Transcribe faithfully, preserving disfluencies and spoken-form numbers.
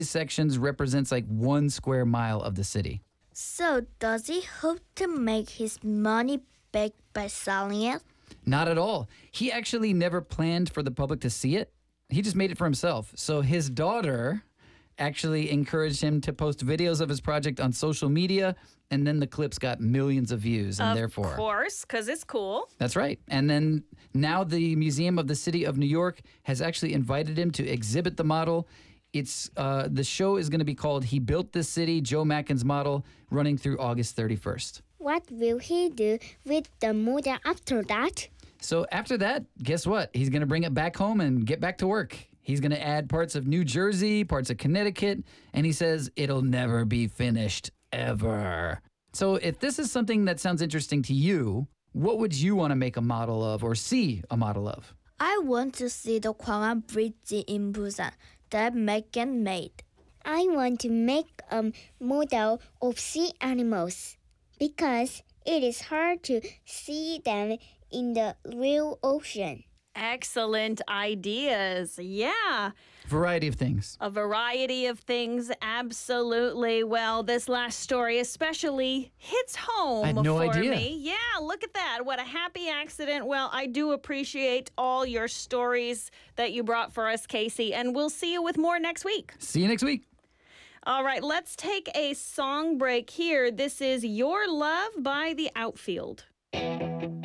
sections represents like one square mile of the city. So, does he hope to make his money back by selling it? Not at all. He actually never planned for the public to see it. He just made it for himself. So his daughter actually encouraged him to post videos of his project on social media, and then the clips got millions of views, and Of therefore... course, because it's cool. That's right. And then now the Museum of the City of New York has actually invited him to exhibit the model. It's uh, the show is going to be called He Built This City, Joe Mackens Model, running through August thirty-first. What will he do with the model after that? So after that, guess what? He's going to bring it back home and get back to work. He's going to add parts of New Jersey, parts of Connecticut, and he says it'll never be finished, ever. So if this is something that sounds interesting to you, what would you want to make a model of or see a model of? I want to see the Gwanghwan Bridge in Busan that Megan made. I want to make a model of sea animals because it is hard to see them in the real ocean. Excellent ideas. Yeah. Variety of things. A variety of things, absolutely. Well, this last story especially hits home I had no for idea. me. Yeah, look at that. What a happy accident. Well, I do appreciate all your stories that you brought for us, Casey, and we'll see you with more next week. See you next week. All right, let's take a song break here. This is Your Love by The Outfield.